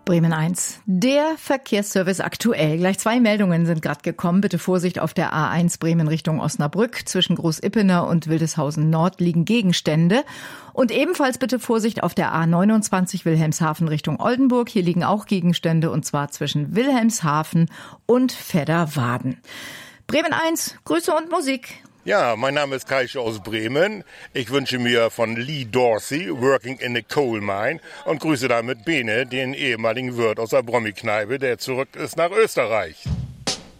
Bremen 1. Der Verkehrsservice aktuell. Gleich 2 Meldungen sind gerade gekommen. Bitte Vorsicht auf der A1 Bremen Richtung Osnabrück. Zwischen Großippener und Wildeshausen Nord liegen Gegenstände. Und ebenfalls bitte Vorsicht auf der A29 Wilhelmshaven Richtung Oldenburg. Hier liegen auch Gegenstände, und zwar zwischen Wilhelmshaven und Vedderwaden. Bremen 1, Grüße und Musik. Ja, mein Name ist Kai aus Bremen. Ich wünsche mir von Lee Dorsey, Working in a Coal Mine, und grüße damit Bene, den ehemaligen Wirt aus der Brommi-Kneipe, der zurück ist nach Österreich.